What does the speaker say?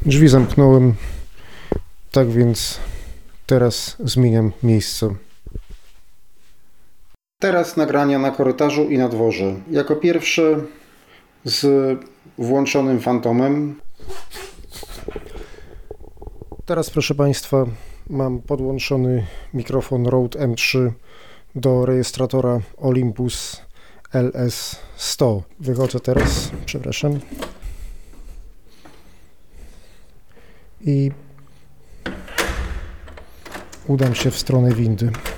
Drzwi zamknąłem, tak więc teraz zmieniam miejsce. Teraz nagrania na korytarzu i na dworze. Jako pierwszy z włączonym fantomem. Teraz, proszę Państwa, mam podłączony mikrofon Rode M3 do rejestratora Olympus LS100. Wychodzę teraz, przepraszam. I udam się w stronę windy.